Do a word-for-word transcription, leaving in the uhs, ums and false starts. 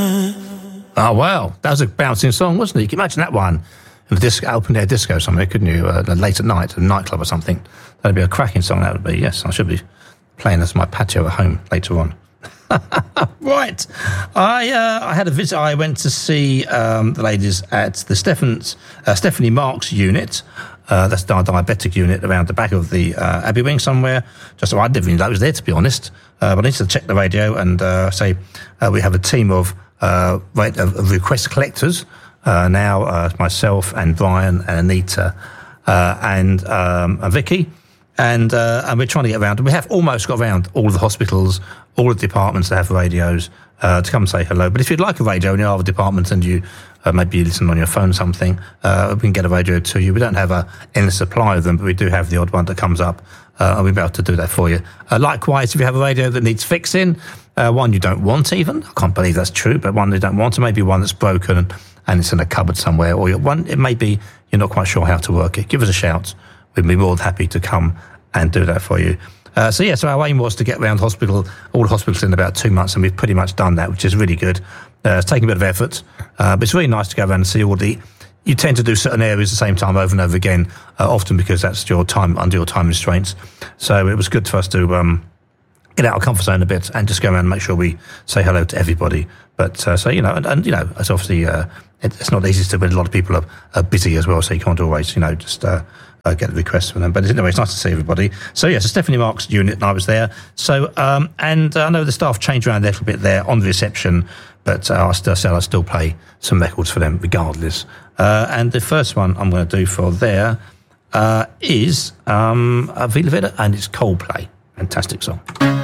Oh, wow. That was a bouncing song, wasn't it? You can imagine that one in a disco, open air disco somewhere, couldn't you? Uh, late at night, a nightclub or something. That'd be a cracking song, that would be. Yes, I should be playing this on my patio at home later on. Right. I uh, I had a visit. I went to see um, the ladies at the Stephens, uh, Stephanie Marks unit. Uh, that's our diabetic unit around the back of the uh, Abbey Wing somewhere. Just so I didn't even know it was there, to be honest. Uh, but I need to check the radio and uh, say uh, we have a team of, uh, right, of request collectors uh, now. Uh, myself and Brian and Anita uh, and, um, and Vicky. And, uh, and we're trying to get around. We have almost got around all of the hospitals, all of the departments that have radios uh, to come say hello. But if you'd like a radio in your other departments and you uh, maybe you listen on your phone or something, uh, we can get a radio to you. We don't have a endless supply of them, but we do have the odd one that comes up, uh, and we'll be able to do that for you. Uh, likewise, if you have a radio that needs fixing, uh, one you don't want even, I can't believe that's true, but one you don't want, or maybe one that's broken and, and it's in a cupboard somewhere, or one it may be you're not quite sure how to work it, give us a shout. We'd be more than happy to come and do that for you. Uh, so, yeah, so our aim was to get around hospital, all the hospitals in about two months, and we've pretty much done that, which is really good. Uh, it's taken a bit of effort, uh, but it's really nice to go around and see all the... You tend to do certain areas at the same time over and over again, uh, often because that's your time, under your time restraints. So it was good for us to um, get out of our comfort zone a bit and just go around and make sure we say hello to everybody. But, uh, so, you know, and, and you know, it's obviously... Uh, it, it's not easy to, but a lot of people are, are busy as well, so you can't always, you know, just... Uh, Uh, get the requests from them, but anyway, it's nice to see everybody. So yeah, so Stephanie Marks unit, and I was there. So um, and uh, I know the staff changed around a little bit there on the reception, but uh, I still I still play some records for them regardless. Uh, and the first one I'm going to do for there uh, is um, Vila Vida, and it's Coldplay. Fantastic song.